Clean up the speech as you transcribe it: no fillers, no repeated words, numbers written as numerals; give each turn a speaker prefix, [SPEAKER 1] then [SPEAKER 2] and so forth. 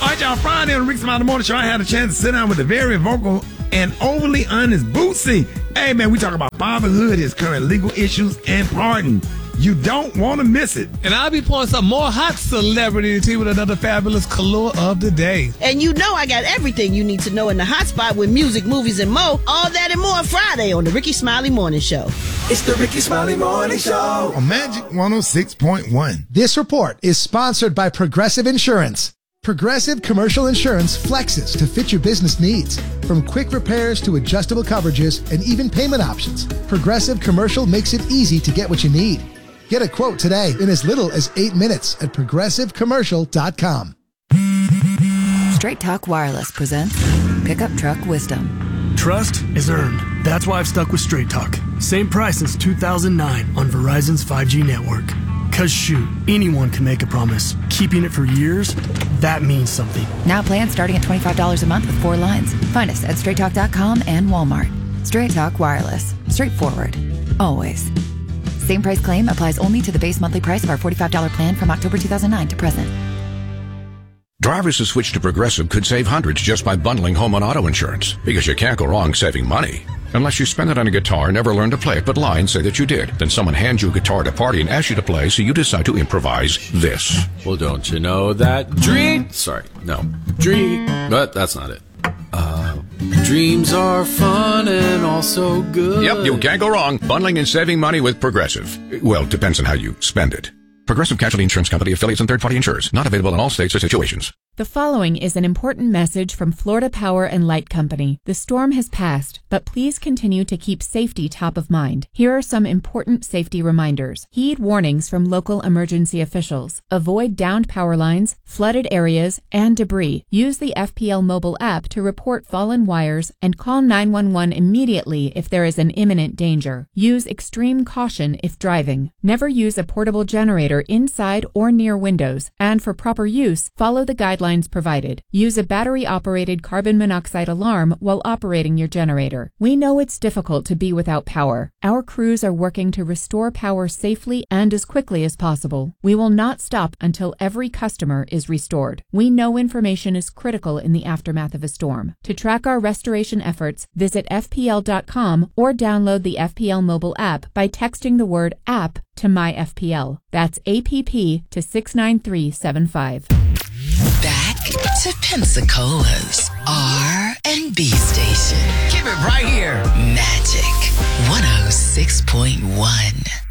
[SPEAKER 1] All right, y'all, Friday on the Rick Smiley Morning Show, I had a chance to sit down with the very vocal and overly honest Bootsy. Hey, man, we talk about fatherhood, his current legal issues, and pardon. You don't want to miss it.
[SPEAKER 2] And I'll be pouring some more hot celebrity tea with another fabulous color of the day.
[SPEAKER 3] And you know I got everything you need to know in the hot spot with music, movies, and more. All that and more Friday on the Ricky Smiley Morning Show.
[SPEAKER 1] It's the Ricky Smiley Morning Show on Magic 106.1.
[SPEAKER 4] This report is sponsored by Progressive Insurance. Progressive Commercial Insurance flexes to fit your business needs. From quick repairs to adjustable coverages and even payment options, Progressive Commercial makes it easy to get what you need. Get a quote today in as little as 8 minutes at progressivecommercial.com.
[SPEAKER 5] Straight Talk Wireless presents Pickup Truck Wisdom.
[SPEAKER 6] Trust is earned. That's why I've stuck with Straight Talk. Same price since 2009 on Verizon's 5G network. Cause shoot, anyone can make a promise. Keeping it for years, that means something.
[SPEAKER 5] Now plans starting at $25 a month with 4 lines. Find us at straighttalk.com and Walmart. Straight Talk Wireless. Straightforward. Always. Same price claim applies only to the base monthly price of our $45 plan from October 2009 to present.
[SPEAKER 7] Drivers who switch to Progressive could save hundreds just by bundling home and auto insurance. Because you can't go wrong saving money. Unless you spend it on a guitar, never learn to play it, but lie and say that you did. Then someone hands you a guitar at a party and asks you to play, so you decide to improvise this.
[SPEAKER 8] Well, don't you know that but that's not it. Dreams are fun and also good.
[SPEAKER 7] Yep, you can't go wrong. Bundling and saving money with Progressive. Well, depends on how you spend it. Progressive Casualty Insurance Company, affiliates, and third-party insurers. Not available in all states or situations.
[SPEAKER 9] The following is an important message from Florida Power and Light Company. The storm has passed, but please continue to keep safety top of mind. Here are some important safety reminders. Heed warnings from local emergency officials. Avoid downed power lines, flooded areas, and debris. Use the FPL mobile app to report fallen wires and call 911 immediately if there is an imminent danger. Use extreme caution if driving. Never use a portable generator inside or near windows, and for proper use, follow the guidelines provided. Use a battery-operated carbon monoxide alarm while operating your generator. We know it's difficult to be without power. Our crews are working to restore power safely and as quickly as possible. We will not stop until every customer is restored. We know information is critical in the aftermath of a storm. To track our restoration efforts, visit FPL.com or download the FPL mobile app by texting the word app to MyFPL. That's APP to 69375.
[SPEAKER 10] Back to Pensacola's R&B station.
[SPEAKER 11] Keep it right here.
[SPEAKER 10] Magic 106.1.